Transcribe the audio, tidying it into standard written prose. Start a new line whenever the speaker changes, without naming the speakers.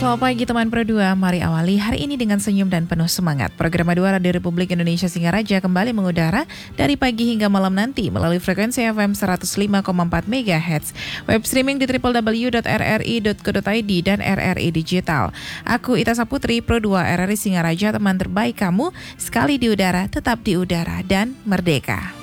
Selamat pagi teman Pro 2, mari awali hari ini dengan senyum dan penuh semangat. Program Madura Radio Republik Indonesia Singaraja kembali mengudara dari pagi hingga malam nanti melalui frekuensi FM 105,4 MHz, web streaming di www.rri.co.id dan RRI Digital. Aku Ita Saputri, Pro 2 RRI Singaraja, teman terbaik kamu, sekali di udara, tetap di udara dan merdeka.